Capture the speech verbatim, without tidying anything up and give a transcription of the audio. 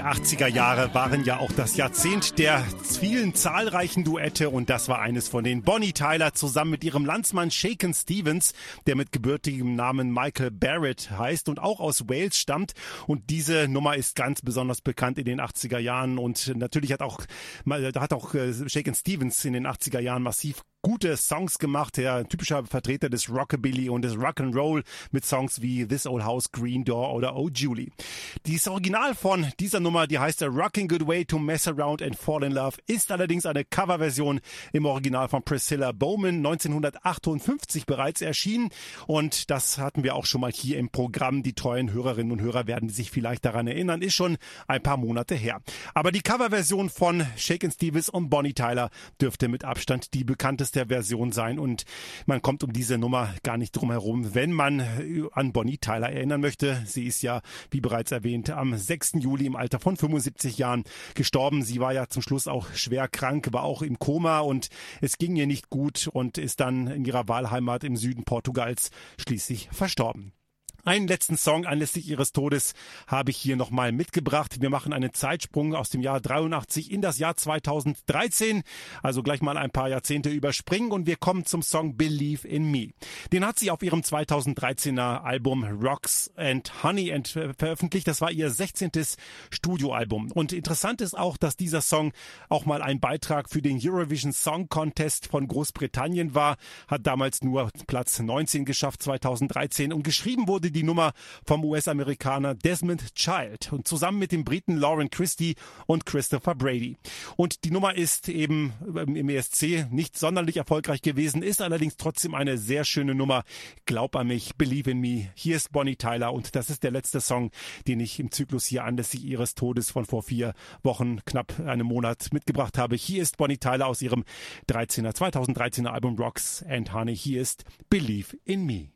achtziger Jahre waren ja auch das Jahrzehnt der vielen zahlreichen Duette und das war eines von denen. Bonnie Tyler zusammen mit ihrem Landsmann Shakin' Stevens, der mit gebürtigem Namen Michael Barrett heißt und auch aus Wales stammt. Und diese Nummer ist ganz besonders bekannt in den achtziger Jahren und natürlich hat auch, da hat auch Shakin' Stevens in den achtziger Jahren massiv gute Songs gemacht, der typischer Vertreter des Rockabilly und des Rock'n'Roll mit Songs wie This Old House, Green Door oder Oh Julie. Das Original von dieser Nummer, die heißt A Rockin' Good Way to Mess Around and Fall in Love, ist allerdings eine Coverversion im Original von Priscilla Bowman, neunzehnhundertachtundfünfzig bereits erschienen und das hatten wir auch schon mal hier im Programm. Die treuen Hörerinnen und Hörer werden sich vielleicht daran erinnern, ist schon ein paar Monate her. Aber die Coverversion von Shakin' Stevens und Bonnie Tyler dürfte mit Abstand die bekannteste der Version sein und man kommt um diese Nummer gar nicht drum herum, wenn man an Bonnie Tyler erinnern möchte. Sie ist ja, wie bereits erwähnt, am sechsten Juli im Alter von fünfundsiebzig Jahren gestorben. Sie war ja zum Schluss auch schwer krank, war auch im Koma und es ging ihr nicht gut und ist dann in ihrer Wahlheimat im Süden Portugals schließlich verstorben. Einen letzten Song anlässlich ihres Todes habe ich hier nochmal mitgebracht. Wir machen einen Zeitsprung aus dem Jahr dreiundachtzig in das Jahr zweitausenddreizehn. Also gleich mal ein paar Jahrzehnte überspringen und wir kommen zum Song Believe in Me. Den hat sie auf ihrem zweitausenddreizehner Album Rocks and Honey ent- veröffentlicht. Das war ihr sechzehntes Studioalbum. Und interessant ist auch, dass dieser Song auch mal ein Beitrag für den Eurovision Song Contest von Großbritannien war. Hat damals nur Platz neunzehn geschafft, zweitausenddreizehn. Und geschrieben wurde die Nummer vom U S-Amerikaner Desmond Child und zusammen mit dem Briten Lauren Christie und Christopher Brady. Und die Nummer ist eben im E S C nicht sonderlich erfolgreich gewesen, ist allerdings trotzdem eine sehr schöne Nummer. Glaub an mich, Believe in Me. Hier ist Bonnie Tyler und das ist der letzte Song, den ich im Zyklus hier anlässlich ihres Todes von vor vier Wochen, knapp einem Monat mitgebracht habe. Hier ist Bonnie Tyler aus ihrem dreizehner, zweitausenddreizehner Album Rocks and Honey. Hier ist Believe in Me.